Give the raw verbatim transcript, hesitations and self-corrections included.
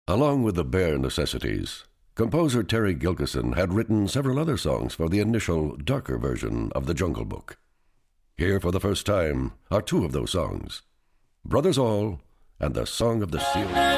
Along with the bare necessities, composer Terry Gilkyson had written several other songs for the initial, darker version of The Jungle Book. Here for the first time are two of those songs, Brothers All and The Song of the Seal.